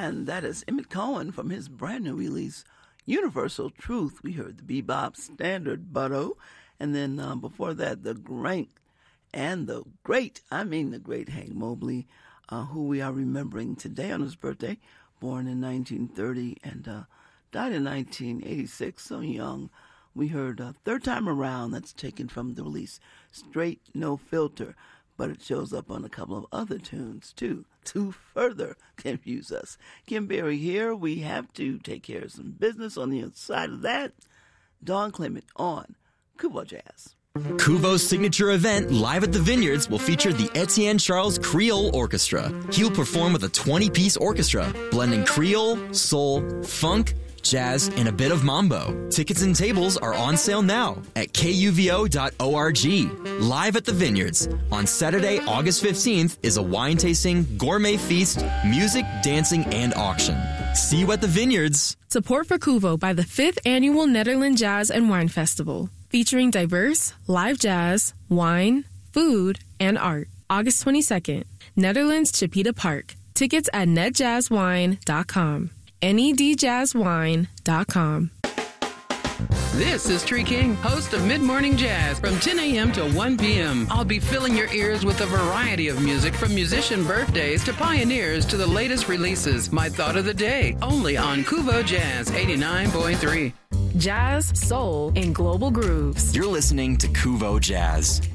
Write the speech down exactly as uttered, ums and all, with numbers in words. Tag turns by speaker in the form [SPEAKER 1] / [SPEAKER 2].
[SPEAKER 1] And that is Emmett Cohen from his brand new release, Universal Truth. We heard the bebop standard, Butto. And then um, before that, the great and the great, I mean the great Hank Mobley, uh, who we are remembering today on his birthday, born in nineteen thirty and uh, died in nineteen eighty-six, so young. We heard uh, Third Time Around, that's taken from the release, Straight No Filter. But it shows up on a couple of other tunes, too, to further confuse us. Kim Berry here. We have to take care of some business on the other side of that. Don Clement on Kuvo Jazz.
[SPEAKER 2] Kuvo's signature event, Live at the Vineyards, will feature the Etienne Charles Creole Orchestra. He'll perform with a twenty-piece orchestra, blending Creole, soul, funk, jazz, and a bit of mambo. Tickets and tables are on sale now at K U V O dot org. Live at the Vineyards on Saturday, August fifteenth is a wine tasting, gourmet feast, music, dancing, and auction. See you at the Vineyards.
[SPEAKER 3] Support for Kuvo by the fifth Annual Netherlands Jazz and Wine Festival, featuring diverse live jazz, wine, food, and art. August twenty-second, Netherlands Chipeta Park. Tickets at net jazz wine dot com. N E D jazz wine dot com.
[SPEAKER 4] This is Tree King, host of Mid-Morning Jazz from ten a.m. to one p.m. I'll be filling your ears with a variety of music from musician birthdays to pioneers to the latest releases. My thought of the day, only on Kuvo Jazz eighty-nine point three.
[SPEAKER 3] Jazz, soul, and global grooves.
[SPEAKER 2] You're listening to Kuvo Jazz.